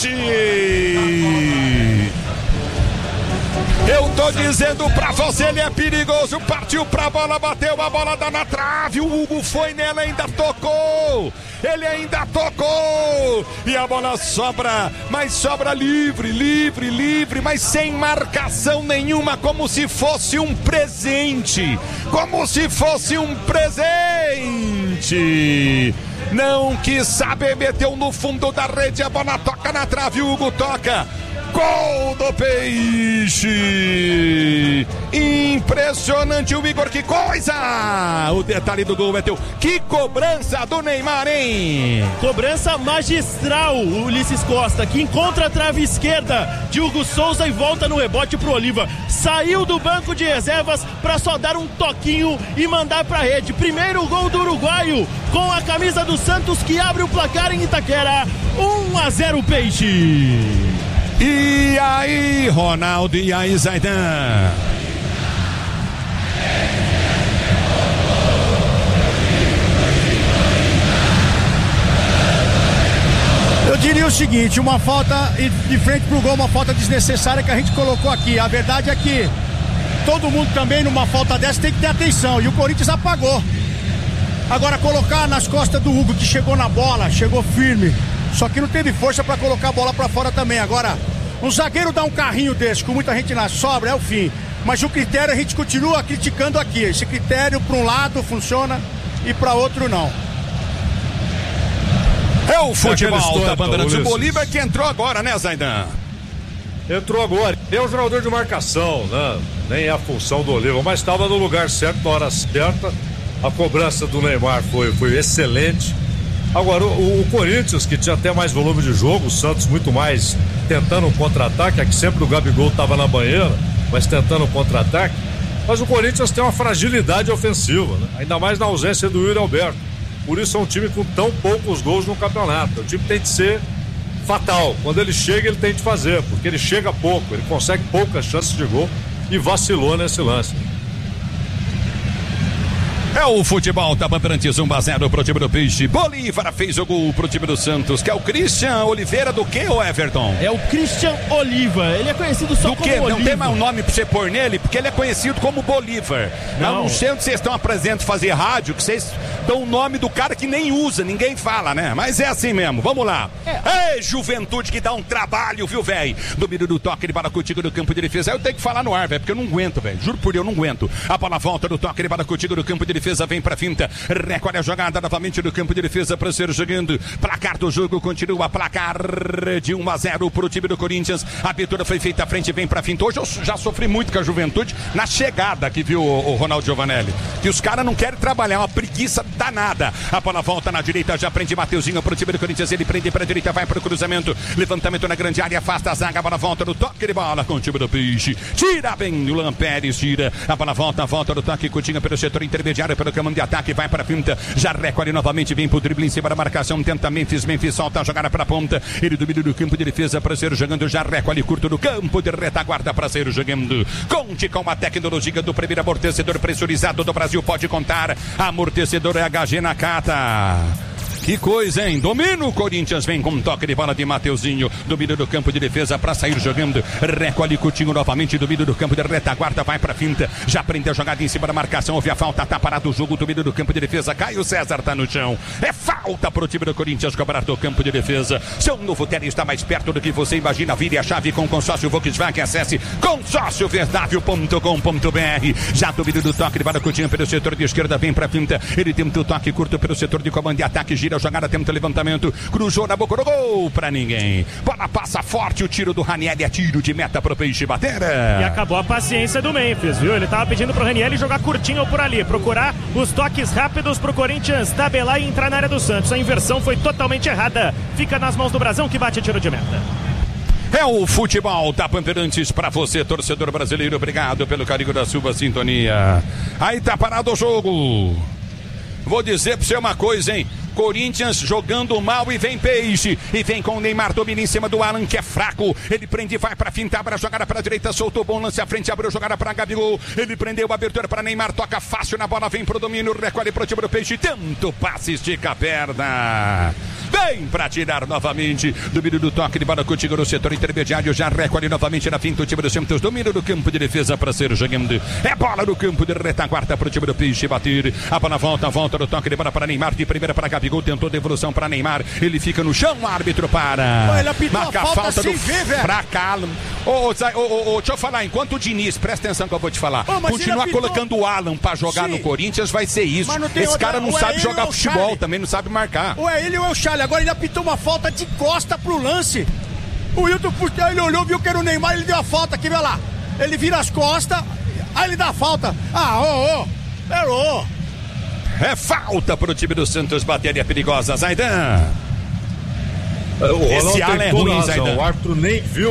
Peixe! Eu tô dizendo pra você, ele é perigoso, partiu pra bola, bateu, a bola dá na trave, o Hugo foi nela, ainda tocou, ele ainda tocou, e a bola sobra, mas sobra livre, mas sem marcação nenhuma, como se fosse um presente, não quis saber, meteu no fundo da rede, a bola toca na trave, o Hugo toca. Gol do Peixe! Impressionante o Igor, que coisa! O detalhe do gol é teu. Que cobrança do Neymar, hein? Cobrança magistral, o Ulisses Costa, que encontra a trave esquerda de Hugo Souza e volta no rebote pro Oliva. Saiu do banco de reservas para só dar um toquinho e mandar pra rede. Primeiro gol do uruguaio com a camisa do Santos, que abre o placar em Itaquera. 1-0 Peixe. E aí, Ronaldo, e aí, Zaidan? Eu diria o seguinte, uma falta de frente pro gol, uma falta desnecessária que a gente colocou aqui. A verdade é que todo mundo também numa falta dessa tem que ter atenção, e o Corinthians apagou. Agora colocar nas costas do Hugo, que chegou na bola, chegou firme, só que não teve força para colocar a bola para fora também. Agora, um zagueiro dá um carrinho desse com muita gente na sobra, é o fim. Mas o critério a gente continua criticando aqui. Esse critério para um lado funciona e para outro não. É o futebol da Bandeirantes. O Bolívar que entrou agora, né, Zaidan? Entrou agora. É um jogador de marcação, né? Nem é a função do Oliva, mas estava no lugar certo, na hora certa. A cobrança do Neymar foi excelente. Agora, o Corinthians, que tinha até mais volume de jogo, o Santos muito mais tentando um contra-ataque, aqui sempre o Gabigol estava na banheira, mas tentando um contra-ataque. Mas o Corinthians tem uma fragilidade ofensiva, né? Ainda mais na ausência do Yuri Alberto. Por isso é um time com tão poucos gols no campeonato. O time tem de ser fatal. Quando ele chega, ele tem de fazer, porque ele chega pouco, ele consegue poucas chances de gol e vacilou nesse lance. É o futebol da Bandeirantes, 1-0 pro time do Peixe. Bolívar fez o gol pro time do Santos, que é o Christian Oliveira do que, ô Everton? É o Christian Oliva, ele é conhecido só do como que? Oliva. Não tem mais um nome pra você pôr nele, porque ele é conhecido como Bolívar. Não sei onde vocês estão apresentando fazer rádio, que vocês dão o nome do cara que nem usa, ninguém fala, né? Mas é assim mesmo, vamos lá. Ei, Juventude, que dá um trabalho, viu, velho? Domínio do toque, ele bala contigo no campo de defesa. Eu tenho que falar no ar, velho, porque eu não aguento, velho. Juro por Deus, eu não aguento. A bola volta do toque, ele bala contigo no campo de defesa. Vem pra finta, recolhe a jogada novamente do campo de defesa para ser jogando. Placar do jogo continua, placar de 1-0 pro time do Corinthians. A abertura foi feita à frente, vem pra finta. Hoje eu já sofri muito com a Juventude na chegada que viu o Ronaldo Giovanelli, que os caras não querem trabalhar, uma preguiça danada. A bola volta na direita, já prende Mateuzinho pro time do Corinthians, ele prende pra direita, vai pro cruzamento, levantamento na grande área, afasta a zaga, a bola volta no toque de bola com o time do Peixe, tira bem o Lampérez, tira, a bola volta do toque, Coutinho pelo setor intermediário, pelo comando de ataque, vai para a finta, já recolhe novamente, vem pro drible em cima da marcação, tenta Memphis solta a jogada para a ponta, ele domina do campo de defesa para ser jogando, já recolhe curto do campo de retaguarda para ser jogando. Conte com a tecnologia do primeiro amortecedor pressurizado do Brasil, pode contar, amortecedor HG Nakata. Que coisa, hein? Domina o Corinthians, vem com um toque de bola de Mateuzinho, domínio do campo de defesa para sair jogando, recolhe Coutinho novamente, domínio do campo de retaguarda, vai pra finta, já prende a jogada em cima da marcação, houve a falta, tá parado o jogo, domínio do campo de defesa, Caio César tá no chão, é falta pro time do Corinthians cobrar do campo de defesa. Seu novo tênis está mais perto do que você imagina, vire a chave com consórcio Volkswagen, acesse consórcioverdável.com.br. Já domínio do toque de bola, Coutinho pelo setor de esquerda, vem pra finta, ele tenta o toque curto pelo setor de comando de ataque, gira a jogada, tenta o levantamento, cruzou na boca do gol pra ninguém. Bola passa forte, o tiro do Ranieri é tiro de meta pro Peixe bater. E acabou a paciência do Memphis, viu? Ele tava pedindo pro Ranieri jogar curtinho por ali, procurar os toques rápidos pro Corinthians tabelar e entrar na área do Santos. A inversão foi totalmente errada. Fica nas mãos do Brasão, que bate tiro de meta. É o futebol da Bandeirantes pra você, torcedor brasileiro. Obrigado pelo carinho da sua sintonia. Aí tá parado o jogo. Vou dizer pra você uma coisa, hein? Corinthians jogando mal e vem Peixe. E vem com o Neymar, domina em cima do Alan, que é fraco. Ele prende e vai pra finta, abre a jogada pra direita, soltou bom lance à frente, abriu a jogada pra Gabigol. Ele prendeu a abertura pra Neymar, toca fácil na bola, vem pro domínio, recolhe pro time do Peixe. Tanto passe, estica a perna. vem pra tirar novamente. Domínio do toque de bola contigo no setor intermediário, já recolhe novamente na finta o time do Santos, domínio do campo de defesa para ser jogando. É bola no campo de retaguarda pro time do Peixe bater. A bola volta no toque de bola para Neymar, de primeira para Gabigol, tentou devolução para Neymar, ele fica no chão, o árbitro para. Marca a falta do Fracalo. Deixa eu falar, enquanto o Diniz, presta atenção que eu vou te falar, continuar colocando o Alan pra jogar no Corinthians vai ser isso. Esse cara não sabe jogar futebol, também não sabe marcar. Ou é ele ou é o Charlie, agora ele apitou uma falta de costa pro lance. O Wilton, ele olhou, viu que era o Neymar, ele deu a falta aqui, vai lá. Ele vira as costas, aí ele dá a falta. Errou. É falta pro time do Santos, bateria perigosa, Zaidan. Esse Alan é ruim, Zaidan. O árbitro nem viu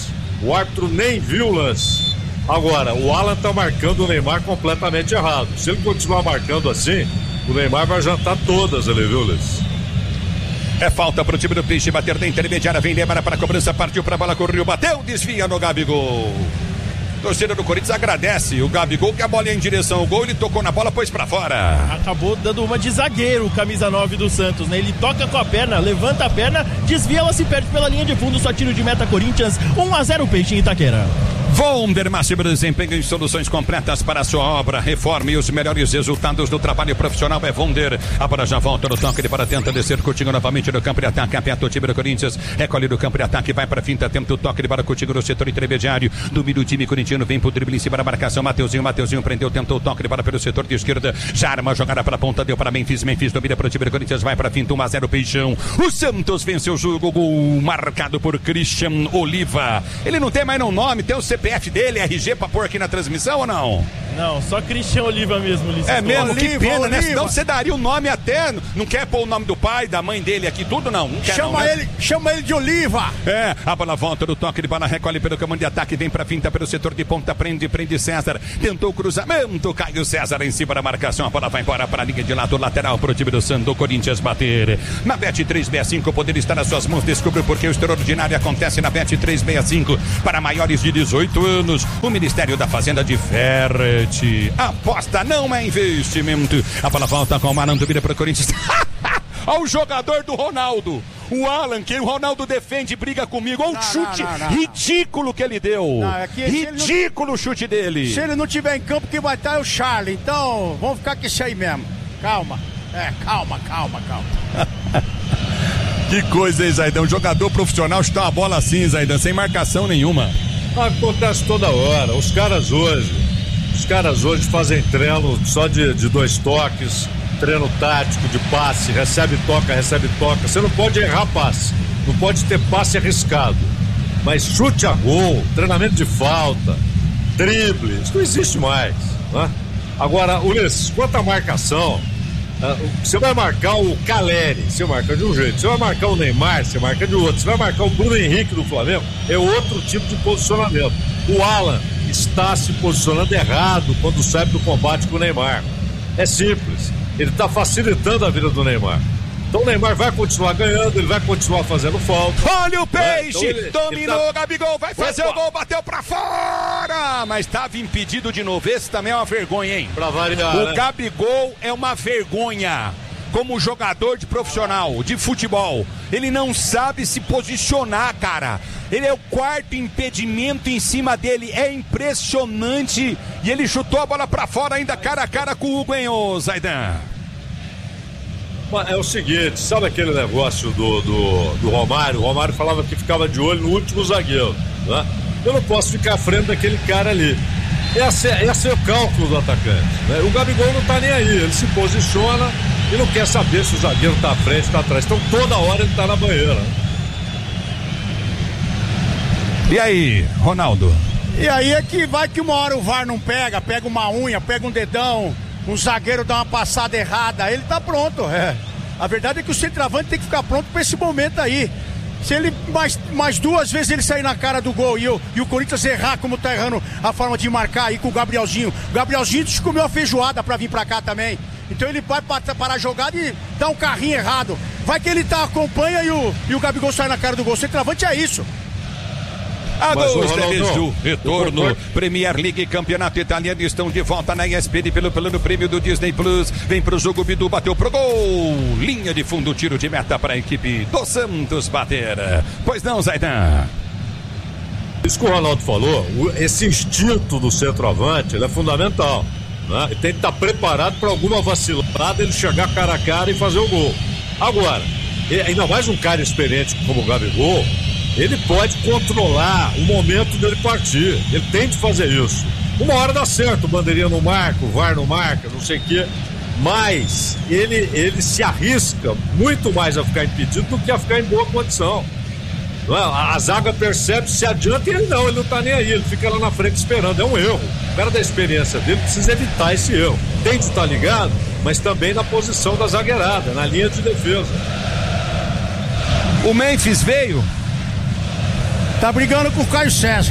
o lance. Agora, o Alan tá marcando o Neymar completamente errado. Se ele continuar marcando assim, o Neymar vai jantar todas ali, viu, Luiz? É falta pro time do Peixe, bater da intermediária, vem Neymar para a cobrança, partiu pra bola, correu, bateu, desvia no Gabigol. Torcida do Corinthians agradece o Gabigol, que a bola ia em direção ao gol, ele tocou na bola, pôs pra fora. Acabou dando uma de zagueiro, o camisa 9 do Santos, né? Ele toca com a perna, levanta a perna, desvia, ela se perde pela linha de fundo, só tiro de meta Corinthians, 1-0 Peixe em Itaquera. Vonder, máximo desempenho em soluções completas para a sua obra, reforma e os melhores resultados do trabalho profissional é Vonder. A bola já volta no toque, ele para tenta descer, Coutinho novamente no campo de ataque, aperta o time do Corinthians, recolhe do campo de ataque, vai para finta, tenta o toque, ele para Coutinho no setor intermediário, domina o time corintiano, vem pro drible em cima da marcação, Mateuzinho prendeu, tentou o toque, ele para pelo setor de esquerda, já arma a jogada para a ponta, deu para Memphis domina para o time do Corinthians, vai para finta, 1-0 Peixão. O Santos venceu o jogo, gol marcado por Christian Oliva. Ele não tem mais não nome, tem o CPF dele, RG, pra pôr aqui na transmissão ou não? Não, só Christian Oliva mesmo, Ulisses. É mesmo, Oliva, que pena, Oliva. né? Senão você daria o nome até, não quer pôr o nome do pai, da mãe dele aqui, tudo não quer chama não, né? Chama ele de Oliva. É, a bola volta do toque de bola, recolhe pelo comando de ataque, vem pra finta pelo setor de ponta, prende César, tentou o cruzamento, caiu César em cima da marcação, a bola vai embora para a linha de lado lateral pro time do Santos, Corinthians bater. Na Bet365, poder estar nas suas mãos, descubra porque o extraordinário acontece na Bet365, para maiores de 18 anos, o Ministério da Fazenda diverte. Aposta não é investimento. A bola volta com o Malandro, vira para o Corinthians. Olha o jogador do Ronaldo, o Alan, que o Ronaldo defende, briga comigo. Olha o chute ridículo que ele deu. Ridículo o chute dele. Se ele não tiver em campo, quem vai estar é o Charlie. Então, vamos ficar com isso aí mesmo. Calma. Calma. Que coisa, hein, Zaidan? Um jogador profissional chutar uma bola assim, Zaidan, sem marcação nenhuma. Acontece toda hora. Os caras hoje fazem treino só de 2 toques, treino tático, de passe, recebe, toca. Você não pode errar passe, não pode ter passe arriscado. Mas chute a gol, treinamento de falta, drible, isso não existe mais, né? Agora, Ulisses, quanto à marcação, você vai marcar o Caleri, você marca de um jeito. Você vai marcar o Neymar, você marca de outro. Você vai marcar o Bruno Henrique do Flamengo, é outro tipo de posicionamento. O Alan está se posicionando errado quando sai do combate com o Neymar. É simples, ele está facilitando a vida do Neymar. Então o Neymar vai continuar ganhando, ele vai continuar fazendo falta. Olha o Peixe, então dominou, Gabigol, vai fazer o gol, bateu pra fora, mas estava impedido de novo. Esse também é uma vergonha, hein? Pra variar, o Gabigol é uma vergonha como jogador de profissional, de futebol. Ele não sabe se posicionar, cara. Ele é o 4º impedimento em cima dele, é impressionante. E ele chutou a bola pra fora ainda cara a cara com o Hugo, hein, ô Zaidan? É o seguinte, sabe aquele negócio do Romário? O Romário falava que ficava de olho no último zagueiro, né? Eu não posso ficar à frente daquele cara ali. Esse é o cálculo do atacante, né? O Gabigol não tá nem aí, ele se posiciona e não quer saber se o zagueiro tá à frente, tá atrás. Então toda hora ele tá na banheira. E aí, Ronaldo? E aí é que vai que uma hora o VAR não pega uma unha, pega um dedão, um zagueiro dá uma passada errada, ele tá pronto. A verdade é que o centroavante tem que ficar pronto para esse momento aí. Se ele mais 2 vezes ele sair na cara do gol e o Corinthians errar como tá errando a forma de marcar aí com o Gabrielzinho. O Gabrielzinho comeu a feijoada pra vir pra cá também. Então ele vai parar a jogada e dar um carrinho errado. Vai que ele acompanha e o Gabigol sai na cara do gol. O centroavante é isso. A gols do retorno, Premier League, Campeonato Italiano, estão de volta na ESPN pelo plano prêmio do Disney Plus. Vem pro jogo, Bidu bateu pro gol. Linha de fundo, tiro de meta para a equipe do Santos bater. Pois não, Zaidan? Isso que o Ronaldo falou, esse instinto do centroavante, ele é fundamental, né? Ele tem que estar preparado para alguma vacilada, ele chegar cara a cara e fazer o gol. Agora, ainda mais um cara experiente como o Gabigol, ele pode controlar o momento dele partir. Ele tem de fazer isso. Uma hora dá certo, o bandeirinha não marca, o VAR não marca, não sei o quê. Mas ele se arrisca muito mais a ficar impedido do que a ficar em boa condição. A zaga percebe, se adianta e ele não tá nem aí, ele fica lá na frente esperando. É um erro. O cara da experiência dele precisa evitar esse erro. Tem de estar ligado, mas também na posição da zagueirada, na linha de defesa. O Memphis veio. Tá brigando com o Caio César.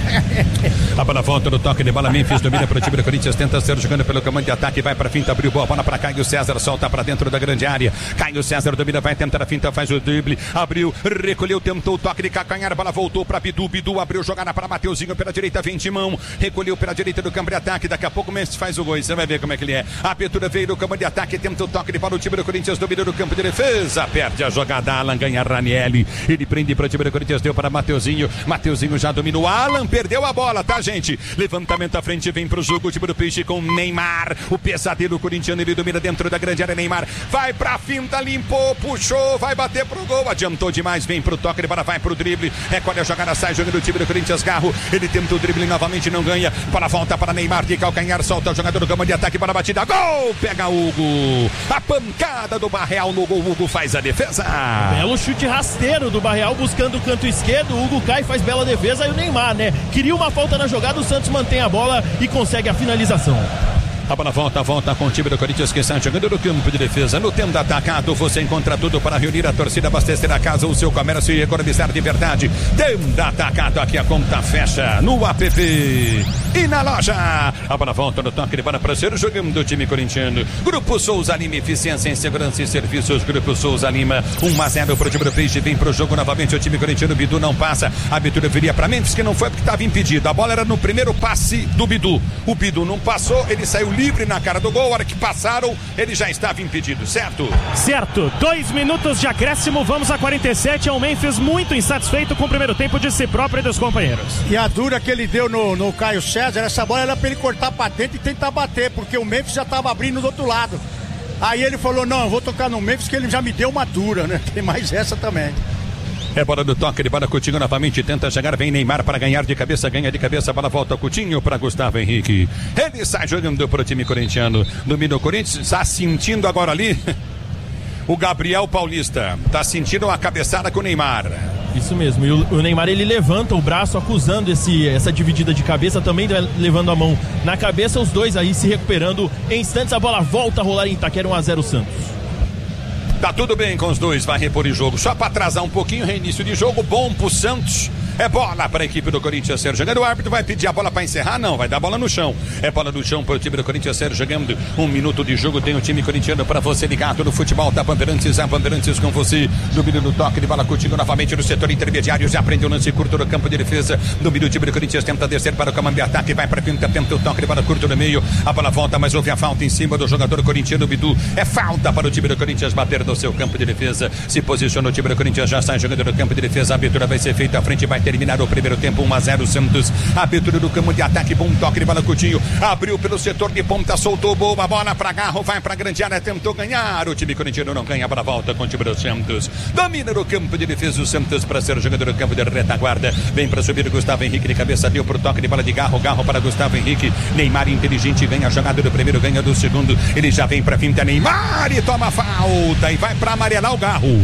A bola volta no toque de bola, Memphis domina para o time do Corinthians, tenta ser jogando pelo comando de ataque, vai para a finta, abriu boa bola para Caio César, solta para dentro da grande área. Caio César domina, vai tentar a finta, faz o drible, abriu, recolheu, tentou o toque de calcanhar, a bola voltou para Bidu, Bidu abriu, jogada para Mateuzinho pela direita, vem Timão, recolheu pela direita do campo de ataque, daqui a pouco o Memphis faz o gol, você vai ver como é que ele é. A abertura veio do campo de ataque, tenta o toque de bola, o time do Corinthians domina no campo de defesa, perde a jogada, Alan ganha Ranieri, ele prende para o time do Corinthians, deu para Mateuzinho, Mateuzinho já dominou, Alan perdeu a bola, tá, gente? Levantamento à frente, vem pro jogo, o time do Peixe com Neymar, o pesadelo corintiano, ele domina dentro da grande área, Neymar vai pra finta, limpou, puxou, vai bater pro gol, adiantou demais, vem pro toque de bola, vai pro drible, recolhe a jogada, sai jogando o time do Corinthians, Garro, ele tenta o drible novamente, não ganha, para volta para Neymar, de calcanhar, solta o jogador do campo de ataque para a batida, gol, pega Hugo, a pancada do Barreal no gol, Hugo faz a defesa. Belo chute rasteiro do Barreal, buscando o canto esquerdo, o Hugo cai, faz bela defesa, e o Neymar, né, queria uma falta na jogada, o Santos mantém a bola e consegue a finalização. A bola volta com o time do Corinthians que está jogando no campo de defesa. No Tenda Atacado você encontra tudo para reunir a torcida, abastecer a casa, o seu comércio e economizar de verdade. Tenda Atacado, aqui a conta fecha no app e na loja. A bola volta no toque de bola para ser jogando o time corintiano. Grupo Souza Lima, eficiência em segurança e serviços. Grupo Souza Lima, 1-0 para o time do Peixe. Vem para o jogo novamente o time corintiano. Bidu não passa. A abertura viria para Memphis, que não foi porque estava impedido. A bola era no primeiro passe do Bidu. O Bidu não passou, ele saiu livre na cara do gol, a hora que passaram, ele já estava impedido, certo? Certo, 2 minutos de acréscimo, vamos a 47, é o Memphis muito insatisfeito com o primeiro tempo de si próprio e dos companheiros. E a dura que ele deu no Caio César, essa bola era pra ele cortar pra dentro e tentar bater, porque o Memphis já tava abrindo do outro lado. Aí ele falou, não, eu vou tocar no Memphis que ele já me deu uma dura, né? Tem mais essa também. É bola do toque de bola, Coutinho novamente tenta chegar, vem Neymar para ganhar de cabeça, ganha de cabeça, a bola volta Coutinho para Gustavo Henrique. Ele sai jogando para o time corintiano, domina o Corinthians, está sentindo agora ali o Gabriel Paulista, está sentindo a cabeçada com o Neymar. Isso mesmo, e o Neymar ele levanta o braço acusando essa dividida de cabeça, também levando a mão na cabeça, os dois aí se recuperando em instantes, a bola volta a rolar em Itaquera, 1-0 Santos. Tá tudo bem com os dois, vai repor em jogo. Só para atrasar um pouquinho, reinício de jogo, bom pro Santos. É bola para a equipe do Corinthians ser jogando. O árbitro vai pedir a bola para encerrar? Não, vai dar bola no chão. É bola no chão para o time do Corinthians ser jogando. 1 minuto de jogo, tem o time corintiano para você ligado no futebol da Bandeirantes. A Bandeirantes com você. Domínio do toque de bola, Coutinho novamente no setor intermediário. Já prendeu o lance curto no campo de defesa. Domínio do time do Corinthians, tenta descer para o comando de ataque. Vai para a pinta, tenta o toque de bola curto no meio. A bola volta, mas houve a falta em cima do jogador corintiano, Bidu. É falta para o time do Corinthians bater no seu campo de defesa. Se posiciona o time do Corinthians, já está jogando no campo de defesa. A abertura vai ser feita à frente, vai terminar o primeiro tempo. 1-0 Santos, abertura do campo de ataque, bom toque de bola, Coutinho abriu pelo setor de ponta, soltou boa bola para Garro, vai para a grande área, tentou ganhar, o time corintiano não ganha, para a volta com o time do Santos, domina no campo de defesa o Santos para ser jogador do campo de retaguarda, vem para subir o Gustavo Henrique de cabeça, deu pro toque de bola de Garro, Garro para Gustavo Henrique, Neymar inteligente, ganha a jogada do primeiro, ganha do segundo, ele já vem para finta, Neymar e toma falta e vai para amarelar o Garro.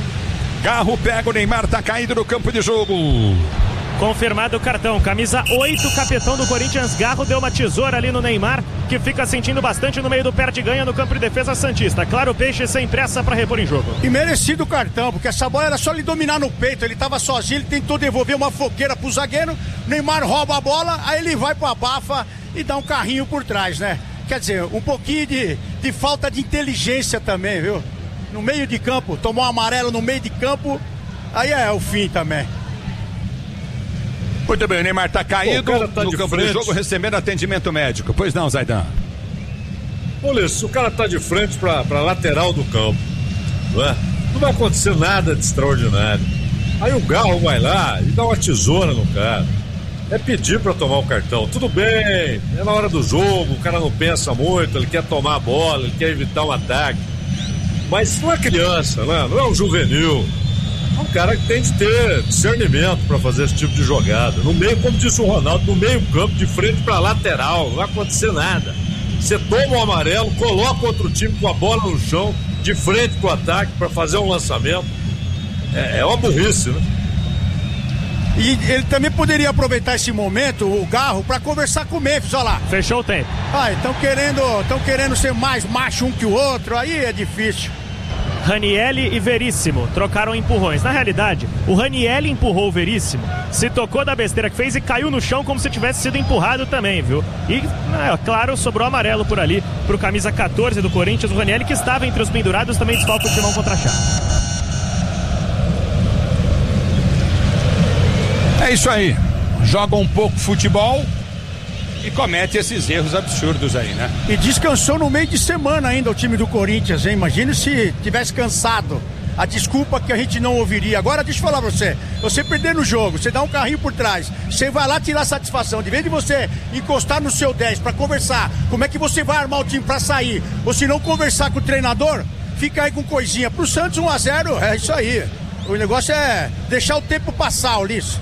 Garro pega o Neymar, tá caído no campo de jogo. Confirmado o cartão, camisa 8, capitão do Corinthians, Garro deu uma tesoura ali no Neymar, que fica sentindo bastante no meio do perde-ganha no campo de defesa santista. Claro, o Peixe sem pressa para repor em jogo. E merecido o cartão, porque essa bola era só ele dominar no peito, ele tava sozinho, ele tentou devolver uma fogueira pro zagueiro, Neymar rouba a bola, aí ele vai pro abafa e dá um carrinho por trás, né? Quer dizer, um pouquinho de falta de inteligência também, viu? No meio de campo, tomou um amarelo no meio de campo, aí é o fim também. Muito bem, o Neymar tá caído no campo de jogo recebendo atendimento médico. Pois não, Zaidan? Olha, se o cara tá de frente pra lateral do campo, não vai acontecer nada de extraordinário. Aí o Garro vai lá e dá uma tesoura no cara. É pedir pra tomar o cartão. Tudo bem, é na hora do jogo, o cara não pensa muito, ele quer tomar a bola, ele quer evitar um ataque. Mas não é criança, né? Não é um juvenil. É um cara que tem de ter discernimento para fazer esse tipo de jogada. No meio, como disse o Ronaldo, no meio campo, de frente para lateral, não vai acontecer nada. Você toma o amarelo, coloca outro time com a bola no chão, de frente pro ataque para fazer um lançamento. É uma burrice, né? E ele também poderia aproveitar esse momento, o Garro, para conversar com o Memphis, olha lá. Fechou o tempo. Estão querendo ser mais macho um que o outro, aí é difícil. Ranielli e Veríssimo trocaram empurrões. Na realidade, o Ranielli empurrou o Veríssimo, se tocou da besteira que fez e caiu no chão como se tivesse sido empurrado também, viu? E, claro, sobrou amarelo por ali pro camisa 14 do Corinthians, o Ranielli, que estava entre os pendurados, também desfalca o timão contra a Chape. É isso aí. Joga um pouco futebol e comete esses erros absurdos aí, né? E descansou no meio de semana ainda o time do Corinthians, hein? Imagina se tivesse cansado. A desculpa que a gente não ouviria. Agora deixa eu falar pra você perder no jogo, você dá um carrinho por trás, você vai lá tirar satisfação, de vez de você encostar no seu 10 pra conversar, como é que você vai armar o time pra sair, ou se não conversar com o treinador, fica aí com coisinha. Pro Santos 1-0, é isso aí. O negócio é deixar o tempo passar, Ulisses.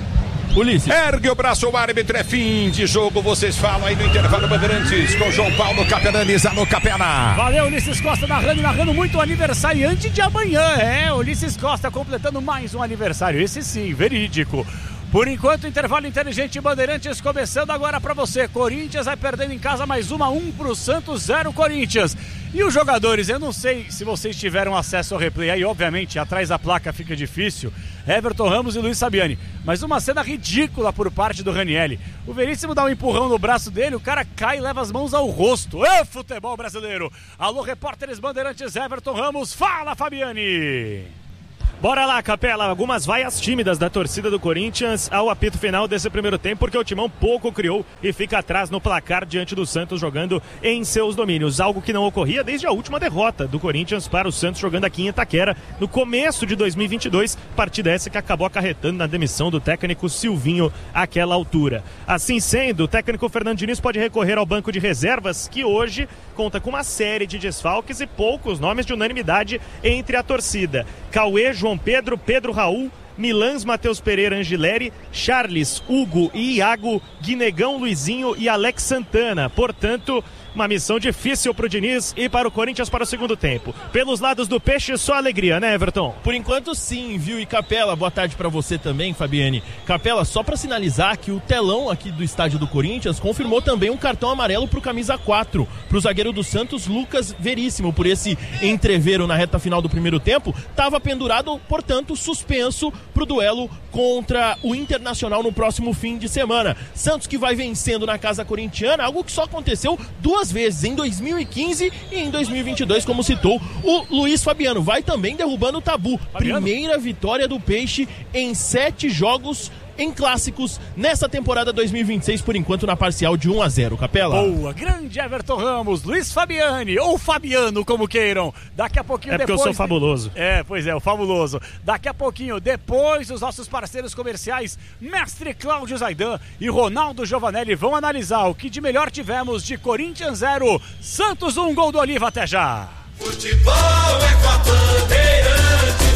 Ergue o braço, o árbitro, é fim de jogo. Vocês falam aí no intervalo Bandeirantes com João Paulo Capelaniza no Capena. Valeu, Ulisses Costa narrando muito o aniversariante de amanhã. Ulisses Costa completando mais um aniversário, esse sim, verídico. Por enquanto, intervalo inteligente Bandeirantes começando agora pra você. Corinthians vai perdendo em casa mais 1-1 pro Santos, 0 Corinthians. E os jogadores, eu não sei se vocês tiveram acesso ao replay, aí obviamente atrás da placa fica difícil, Everton Ramos e Luiz Fabiani, mas uma cena ridícula por parte do Ranielli. O Veríssimo dá um empurrão no braço dele, o cara cai e leva as mãos ao rosto. É futebol brasileiro. Alô, repórteres Bandeirantes, Everton Ramos, fala Fabiani! Bora lá, Capela, algumas vaias tímidas da torcida do Corinthians ao apito final desse primeiro tempo, porque o Timão pouco criou e fica atrás no placar diante do Santos jogando em seus domínios, algo que não ocorria desde a última derrota do Corinthians para o Santos jogando aqui em Itaquera no começo de 2022, partida essa que acabou acarretando na demissão do técnico Silvinho àquela altura. Assim sendo, o técnico Fernando Diniz pode recorrer ao banco de reservas, que hoje conta com uma série de desfalques e poucos nomes de unanimidade entre a torcida. Cauê, João Pedro, Pedro Raul, Milans, Matheus Pereira, Angileri, Charles, Hugo e Iago, Guinegão, Luizinho e Alex Santana. Portanto, uma missão difícil para o Diniz e para o Corinthians para o segundo tempo. Pelos lados do Peixe, só alegria, né, Everton? Por enquanto sim, viu? E Capela, boa tarde para você também, Fabiane. Capela, só para sinalizar que o telão aqui do estádio do Corinthians confirmou também um cartão amarelo pro camisa 4, pro zagueiro do Santos, Lucas Veríssimo, por esse entrevero na reta final do primeiro tempo. Tava pendurado, portanto, suspenso pro duelo contra o Internacional no próximo fim de semana. Santos que vai vencendo na casa corintiana, algo que só aconteceu duas vezes, em 2015 e em 2022, como citou o Luiz Fabiano. Vai também derrubando o tabu. Fabiano? Primeira vitória do Peixe em 7 jogos em clássicos nessa temporada 2026, por enquanto na parcial de 1-0, Capela. Boa, grande Everton Ramos, Luiz Fabiani, ou Fabiano, como queiram. Daqui a pouquinho porque depois... eu sou fabuloso. Pois é, o fabuloso. Daqui a pouquinho, depois, os nossos parceiros comerciais, Mestre Cláudio Zaidan e Ronaldo Giovanelli, vão analisar o que de melhor tivemos de Corinthians 0, Santos 1, gol do Oliva. Até já. Futebol é com a Bandeirantes.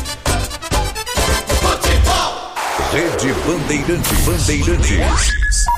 Futebol. Rede Bandeirantes.